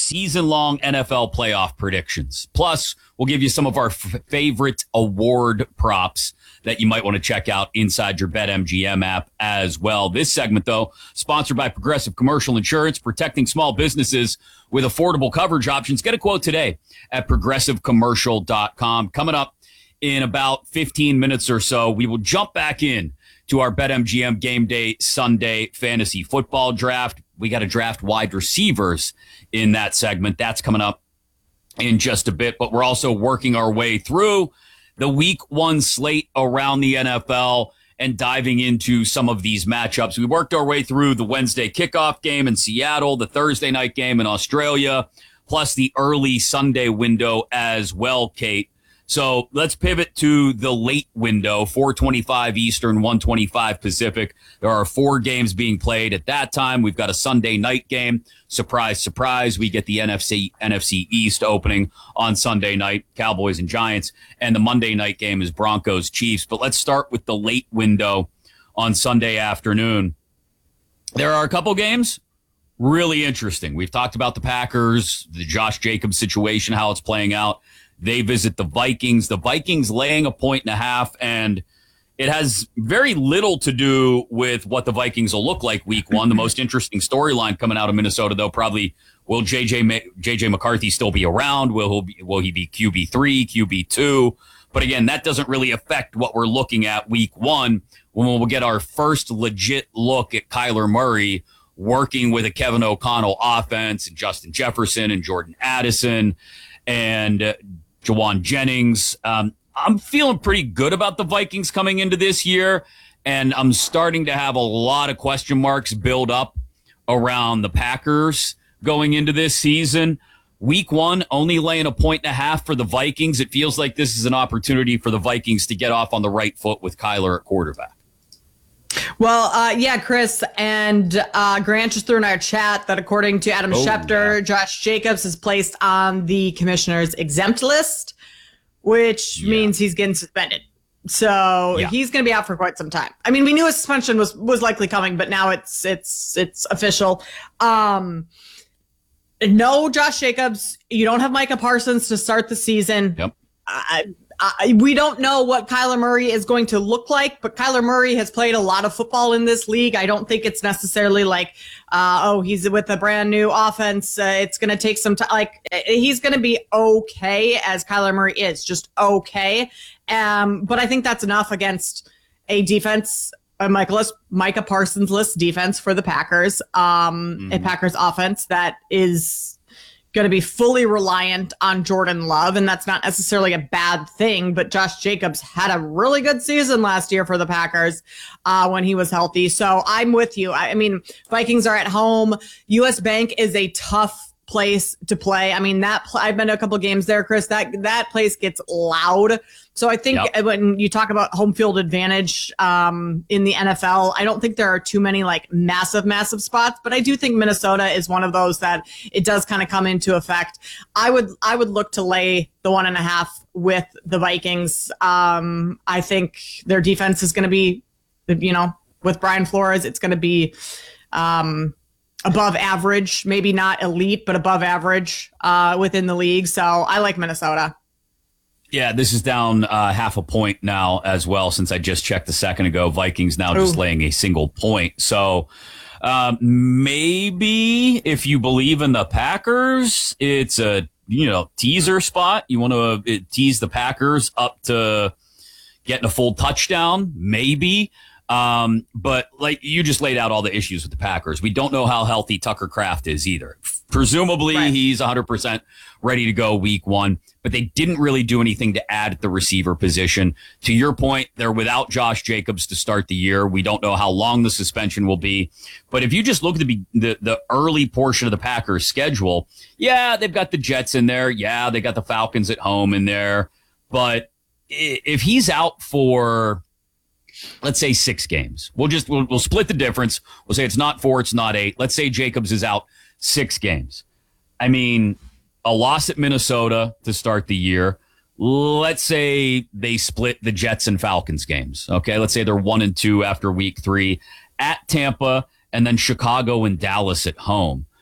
season-long NFL playoff predictions. Plus, we'll give you some of our favorite award props that you might want to check out inside your BetMGM app as well. This segment, though, sponsored by Progressive Commercial Insurance, protecting small businesses with affordable coverage options. Get a quote today at progressivecommercial.com. Coming up in about 15 minutes or so, we will jump back in to our BetMGM Game Day Sunday Fantasy Football Draft. We got to draft wide receivers in that segment. That's coming up in just a bit, but we're also working our way through the week one slate around the NFL and diving into some of these matchups. We worked our way through the Wednesday kickoff game in Seattle, the Thursday night game in Australia, plus the early Sunday window as well, Kate. So let's pivot to the late window, 4:25 Eastern, 1:25 Pacific. There are 4 games being played at that time. We've got a Sunday night game. Surprise, surprise. We get the NFC East opening on Sunday night, Cowboys and Giants. And the Monday night game is Broncos Chiefs. But let's start with the late window on Sunday afternoon. There are a couple games really interesting. We've talked about the Packers, the Josh Jacobs situation, how it's playing out. They visit the Vikings. The Vikings laying 1.5, and it has very little to do with what the Vikings will look like week one. The most interesting storyline coming out of Minnesota, though, probably will JJ McCarthy still be around? Will he be QB3, QB2? But again, that doesn't really affect what we're looking at week one when we'll get our first legit look at Kyler Murray working with a Kevin O'Connell offense and Justin Jefferson and Jordan Addison and Jawan Jennings. I'm feeling pretty good about the Vikings coming into this year, and I'm starting to have a lot of question marks build up around the Packers going into this season. Week one, only laying 1.5 for the Vikings. It feels like this is an opportunity for the Vikings to get off on the right foot with Kyler at quarterback. Well, yeah, Chris, and Grant just threw in our chat that according to Adam Schefter, Josh Jacobs is placed on the commissioner's exempt list, which means he's getting suspended. So he's going to be out for quite some time. I mean, we knew his suspension was likely coming, but now it's official. No, Josh Jacobs. You don't have Micah Parsons to start the season. Yep. We don't know what Kyler Murray is going to look like, but Kyler Murray has played a lot of football in this league. I don't think it's necessarily like, he's with a brand new offense. It's going to take some time. Like, he's going to be okay as Kyler Murray is, just okay. But I think that's enough against a defense, Micah Parsons-less defense for the Packers, a Packers offense that is going to be fully reliant on Jordan Love, and that's not necessarily a bad thing, but Josh Jacobs had a really good season last year for the Packers when he was healthy. So I'm with you. I mean, Vikings are at home. US Bank is a tough place to play. I mean, I've been to a couple games there, Chris. That place gets loud. So I think when you talk about home field advantage in the NFL, I don't think there are too many like massive spots, but I do think Minnesota is one of those that it does kind of come into effect. I would look to lay the 1.5 with the Vikings. I think their defense is going to be, with Brian Flores, it's going to be above average, maybe not elite, but above average within the league. So I like Minnesota. Yeah, this is down 0.5 point now as well, since I just checked a second ago. Vikings now just laying a single point. So maybe if you believe in the Packers, it's a teaser spot. You want to tease the Packers up to getting a full touchdown, maybe. But like you just laid out all the issues with the Packers. We don't know how healthy Tucker Kraft is either. Presumably he's 100% ready to go week one, but they didn't really do anything to add at the receiver position. To your point, they're without Josh Jacobs to start the year. We don't know how long the suspension will be, but if you just look at the early portion of the Packers schedule, they've got the Jets in there. Yeah, they got the Falcons at home in there, but if he's out for, let's say 6 games. We'll split the difference. We'll say it's not 4, it's not 8. Let's say Jacobs is out 6 games. I mean, a loss at Minnesota to start the year. Let's say they split the Jets and Falcons games. Okay, let's say they're 1-2 after week 3 at Tampa, and then Chicago and Dallas at home.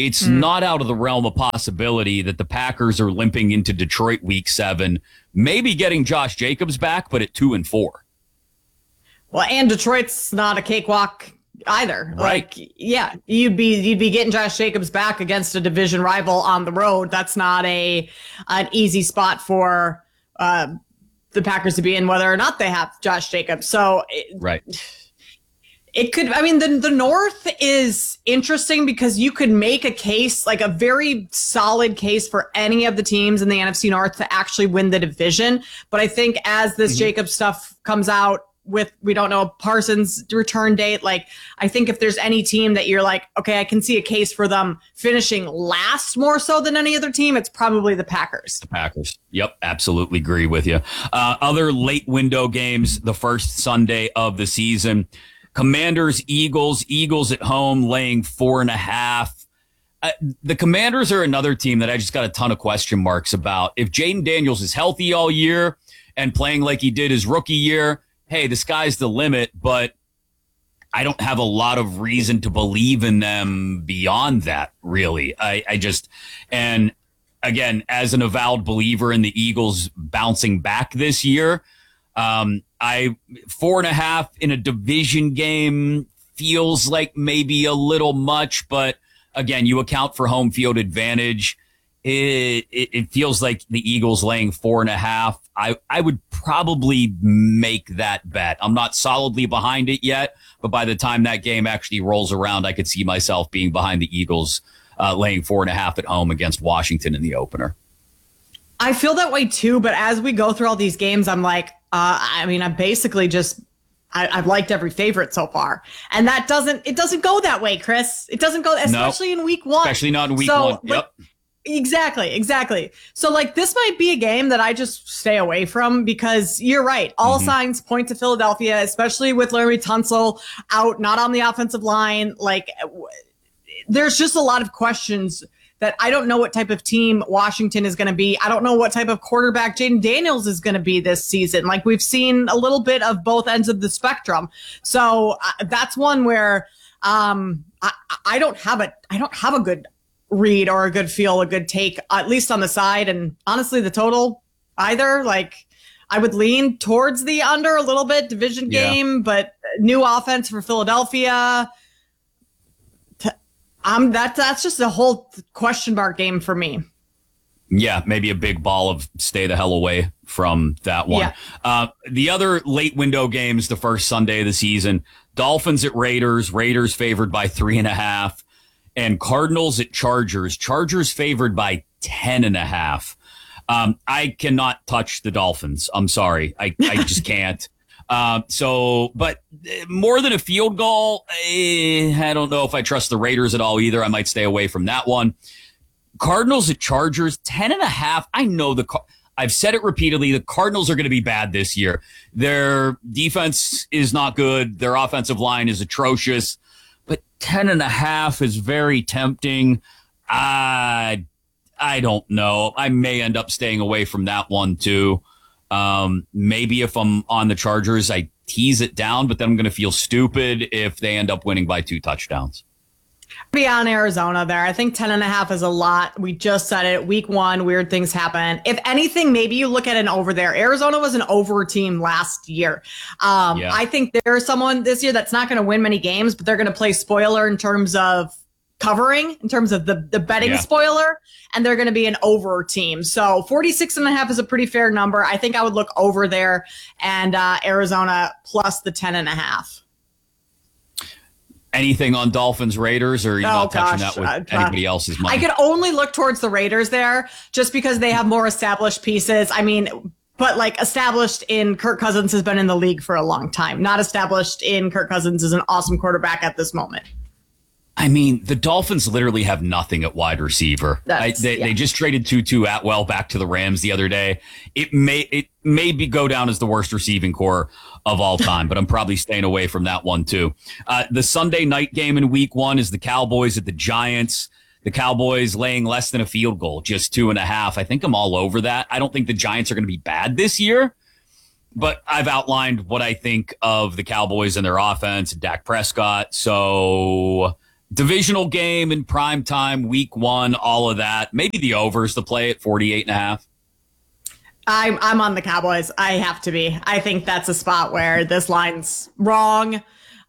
it's not out of the realm of possibility that the Packers are limping into Detroit week 7, maybe getting Josh Jacobs back, but at 2-4. Well, and Detroit's not a cakewalk either. Right. Like, yeah, you'd be getting Josh Jacobs back against a division rival on the road. That's not an easy spot for the Packers to be in, whether or not they have Josh Jacobs. So right. It could, I mean, the North is interesting because you could make a case, like a very solid case for any of the teams in the NFC North to actually win the division. But I think as this Jacobs stuff comes out with, we don't know Parsons' return date, like I think if there's any team that you're like, okay, I can see a case for them finishing last more so than any other team, it's probably the Packers. The Packers. Yep, absolutely agree with you. Other late window games, the first Sunday of the season. Commanders, Eagles at home laying 4.5. The Commanders are another team that I just got a ton of question marks about. If Jaden Daniels is healthy all year and playing like he did his rookie year, hey, the sky's the limit, but I don't have a lot of reason to believe in them beyond that, really. I just, and again, as an avowed believer in the Eagles bouncing back this year, 4.5 in a division game feels like maybe a little much, but again, you account for home field advantage. It feels like the Eagles laying 4.5. I would probably make that bet. I'm not solidly behind it yet, but by the time that game actually rolls around, I could see myself being behind the Eagles laying 4.5 at home against Washington in the opener. I feel that way too, but as we go through all these games, I'm like, I'm basically just, I've liked every favorite so far. And it doesn't go that way, Chris. It doesn't go, especially in week 1. Especially not in week 1. Yep. Exactly. So like this might be a game that I just stay away from because you're right. All signs point to Philadelphia, especially with Larry Tunsil out, not on the offensive line. Like there's just a lot of questions that I don't know what type of team Washington is going to be. I don't know what type of quarterback Jaden Daniels is going to be this season. Like we've seen a little bit of both ends of the spectrum. So that's one where I don't have a good read or a good feel, a good take, at least on the side. And honestly, the total either. Like I would lean towards the under a little bit, division game, but new offense for Philadelphia. That's just a whole question mark game for me. Yeah, maybe a big ball of stay the hell away from that one. Yeah. The other late window games, the first Sunday of the season, Dolphins at Raiders favored by 3.5, and Cardinals at Chargers favored by 10.5. I cannot touch the Dolphins. I'm sorry. I just can't. But more than a field goal, I don't know if I trust the Raiders at all either. I might stay away from that one. Cardinals at Chargers, 10.5. I know I've said it repeatedly. The Cardinals are going to be bad this year. Their defense is not good. Their offensive line is atrocious, but 10.5 is very tempting. I don't know. I may end up staying away from that one too. Maybe if I'm on the Chargers, I tease it down, but then I'm going to feel stupid if they end up winning by 2 touchdowns. Be on Arizona there. I think 10.5 is a lot. We just said it. Week 1, weird things happen. If anything, maybe you look at an over there. Arizona was an over team last year. I think there's someone this year that's not going to win many games, but they're going to play spoiler in terms of covering, in terms of the betting spoiler, and they're going to be an over team. So 46.5 is a pretty fair number. I think I would look over there and Arizona plus the 10.5. Anything on Dolphins Raiders, or are you not touching that with anybody else's money? I could only look towards the Raiders there just because they have more established pieces. I mean, but like established in Kirk Cousins has been in the league for a long time. Not established in Kirk Cousins is an awesome quarterback at this moment. I mean, the Dolphins literally have nothing at wide receiver. They just traded Tutu Atwell back to the Rams the other day. It may go down as the worst receiving core of all time, but I'm probably staying away from that one too. The Sunday night game in week 1 is the Cowboys at the Giants. The Cowboys laying less than a field goal, just 2.5. I think I'm all over that. I don't think the Giants are going to be bad this year, but I've outlined what I think of the Cowboys and their offense, Dak Prescott. So Divisional game in prime time, week 1, all of that. Maybe the overs to play at 48.5. I'm on the Cowboys. I have to be. I think that's a spot where this line's wrong.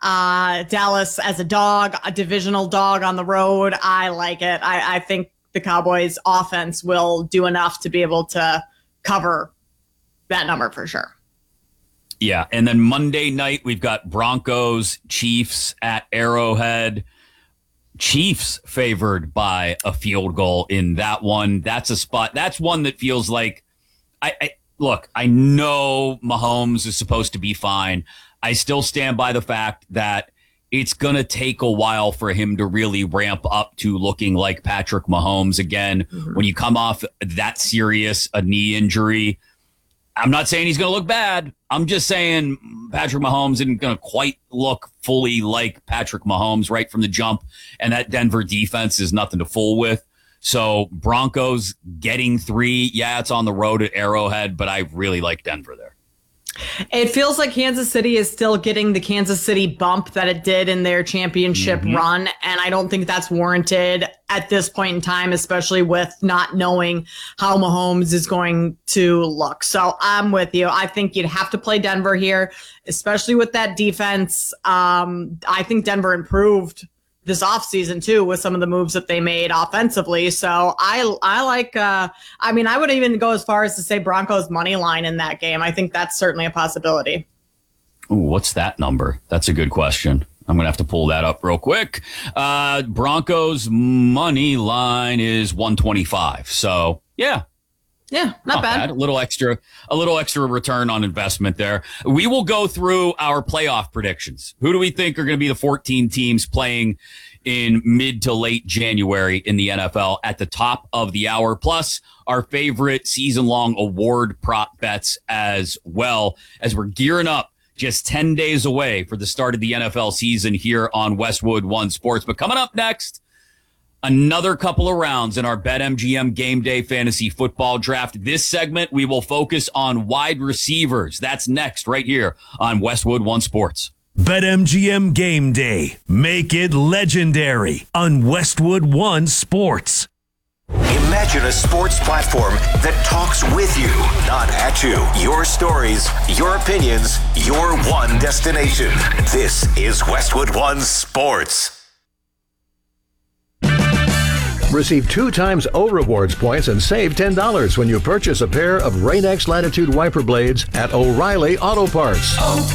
Dallas as a dog, a divisional dog on the road. I like it. I think the Cowboys offense will do enough to be able to cover that number for sure. Yeah. And then Monday night, we've got Broncos, Chiefs at Arrowhead. Chiefs favored by a field goal in that one. That's a spot. That's one that feels like look, I know Mahomes is supposed to be fine. I still stand by the fact that it's going to take a while for him to really ramp up to looking like Patrick Mahomes again. Mm-hmm. When you come off that serious a knee injury, I'm not saying he's going to look bad. I'm just saying Patrick Mahomes isn't going to quite look fully like Patrick Mahomes right from the jump. And that Denver defense is nothing to fool with. So Broncos getting 3. Yeah, it's on the road at Arrowhead, but I really like Denver there. It feels like Kansas City is still getting the Kansas City bump that it did in their championship run. And I don't think that's warranted at this point in time, especially with not knowing how Mahomes is going to look. So I'm with you. I think you'd have to play Denver here, especially with that defense. I think Denver improved this offseason too with some of the moves that they made offensively. So I like, I would even go as far as to say Broncos money line in that game. I think that's certainly a possibility. Ooh, what's that number? That's a good question. I'm going to have to pull that up real quick. Broncos money line is 125. So yeah. Yeah, not bad. A little extra return on investment there. We will go through our playoff predictions. Who do we think are going to be the 14 teams playing in mid to late January in the NFL at the top of the hour? Plus our favorite season-long award prop bets as well, as we're gearing up just 10 days away for the start of the NFL season here on Westwood One Sports. But coming up next, another couple of rounds in our BetMGM Game Day Fantasy Football Draft. This segment, we will focus on wide receivers. That's next right here on Westwood One Sports. BetMGM Game Day. Make it legendary on Westwood One Sports. Imagine a sports platform that talks with you, not at you. Your stories, your opinions, your one destination. This is Westwood One Sports. Receive 2 times O Rewards points and save $10 when you purchase a pair of Rain-X Latitude wiper blades at O'Reilly Auto Parts.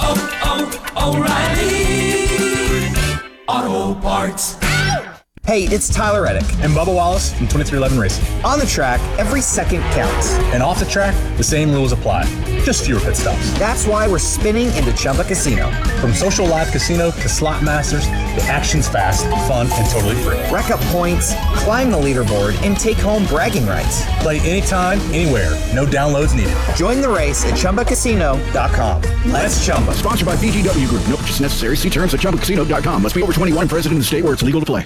O'Reilly Auto Parts. Hey, it's Tyler Reddick and Bubba Wallace from 2311 Racing. On the track, every second counts. And off the track, the same rules apply. Just fewer pit stops. That's why we're spinning into Chumba Casino. From social live casino to slot masters, the action's fast, fun, and totally free. Rack up points, climb the leaderboard, and take home bragging rights. Play anytime, anywhere. No downloads needed. Join the race at ChumbaCasino.com. Let's Chumba. Sponsored by VGW Group. No purchase necessary. See terms at ChumbaCasino.com. Must be over 21 and present in the state where it's legal to play.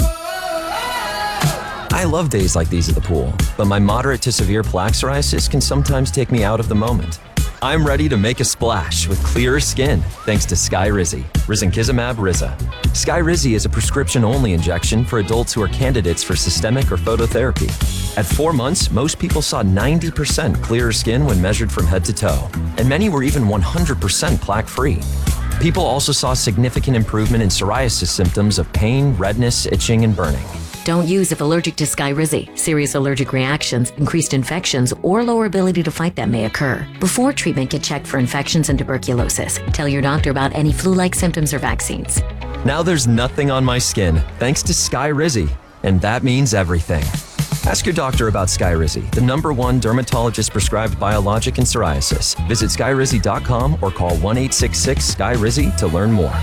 I love days like these at the pool, but my moderate to severe plaque psoriasis can sometimes take me out of the moment. I'm ready to make a splash with clearer skin thanks to Skyrizi, risankizumab Riza. Skyrizi is a prescription-only injection for adults who are candidates for systemic or phototherapy. At 4 months, most people saw 90% clearer skin when measured from head to toe, and many were even 100% plaque-free. People also saw significant improvement in psoriasis symptoms of pain, redness, itching, and burning. Don't use if allergic to Skyrizi. Serious allergic reactions, increased infections, or lower ability to fight them may occur. Before treatment, get checked for infections and tuberculosis. Tell your doctor about any flu-like symptoms or vaccines. Now there's nothing on my skin thanks to Skyrizi, and that means everything. Ask your doctor about Skyrizi, the #1 dermatologist-prescribed biologic in psoriasis. Visit Skyrizi.com or call 1-866-SKYRIZI to learn more.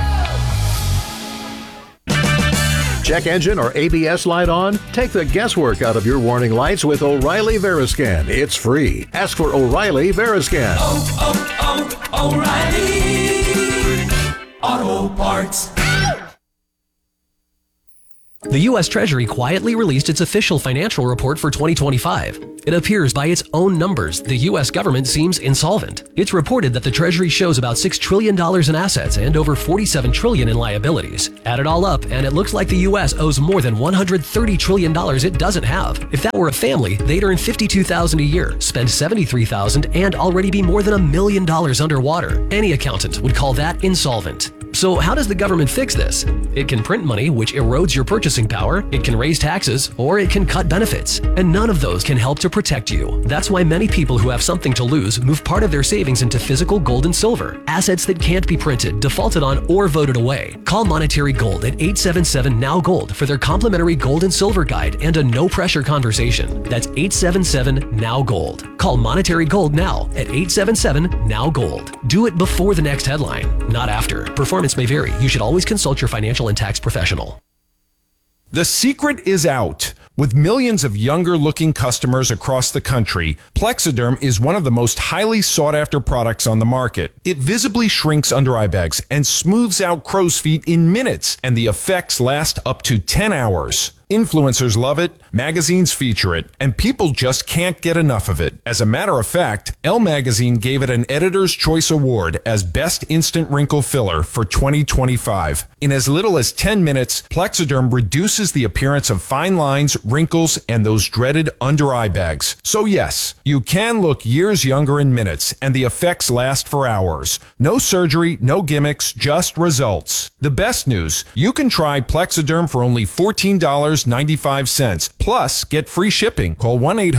Check engine or ABS light on? Take the guesswork out of your warning lights with O'Reilly Veriscan. It's free. Ask for O'Reilly Veriscan. O'Reilly Auto Parts. The U.S. Treasury quietly released its official financial report for 2025. It appears by its own numbers, the U.S. government seems insolvent. It's reported that the Treasury shows about $6 trillion in assets and over $47 trillion in liabilities. Add it all up, and it looks like the U.S. owes more than $130 trillion it doesn't have. If that were a family, they'd earn $52,000 a year, spend $73,000, and already be more than $1 million underwater. Any accountant would call that insolvent. So how does the government fix this? It can print money, which erodes your purchasing power, it can raise taxes, or it can cut benefits. And none of those can help to protect you. That's why many people who have something to lose move part of their savings into physical gold and silver, assets that can't be printed, defaulted on, or voted away. Call Monetary Gold at 877-NOW-GOLD for their complimentary gold and silver guide and a no-pressure conversation. That's 877-NOW-GOLD. Call Monetary Gold now at 877-NOW-GOLD. Do it before the next headline, not after. Performance may vary. You should always consult your financial and tax professional. The secret is out. With millions of younger-looking customers across the country, Plexiderm is one of the most highly sought-after products on the market. It visibly shrinks under-eye bags and smooths out crow's feet in minutes, and the effects last up to 10 hours. Influencers love it, magazines feature it, and people just can't get enough of it. As a matter of fact, Elle Magazine gave it an Editor's Choice Award as Best Instant Wrinkle Filler for 2025. In as little as 10 minutes, Plexiderm reduces the appearance of fine lines, wrinkles, and those dreaded under-eye bags. So yes, you can look years younger in minutes, and the effects last for hours. No surgery, no gimmicks, just results. The best news, you can try Plexiderm for only $14.95. Plus, get free shipping. Call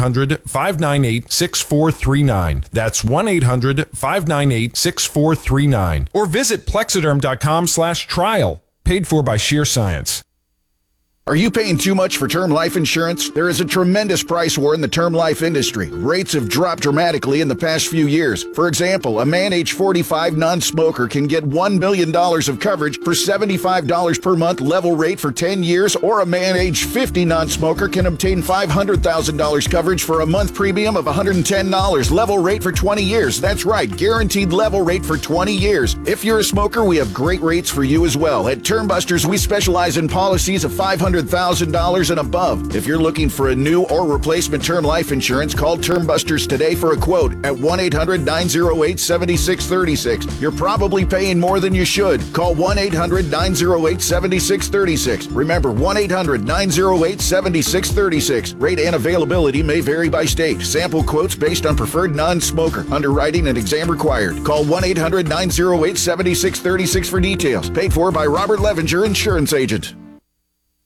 1-800-598-6439. That's 1-800-598-6439. Or visit plexiderm.com/trial. Paid for by Sheer Science. Are you paying too much for term life insurance? There is a tremendous price war in the term life industry. Rates have dropped dramatically in the past few years. For example, a man age 45 non-smoker can get $1 million of coverage for $75 per month level rate for 10 years, or a man age 50 non-smoker can obtain $500,000 coverage for a month premium of $110 level rate for 20 years. That's right, guaranteed level rate for 20 years. If you're a smoker, we have great rates for you as well. At Termbusters, we specialize in policies of $500,000 and above. If you're looking for a new or replacement term life insurance, call Termbusters today for a quote at 1-800-908-7636. You're probably paying more than you should. Call 1-800-908-7636. Remember, 1-800-908-7636. Rate and availability may vary by state. Sample quotes based on preferred non-smoker. Underwriting and exam required. Call 1-800-908-7636 for details. Paid for by Robert Levinger, Insurance Agent.